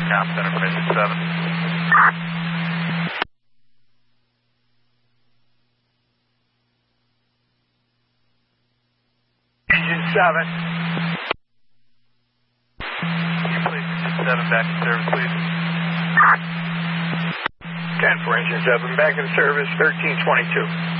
Com Center from Engine 7. Engine 7. Can you please Engine 7 back in service, please? 10 for Engine 7, back in service, 1322.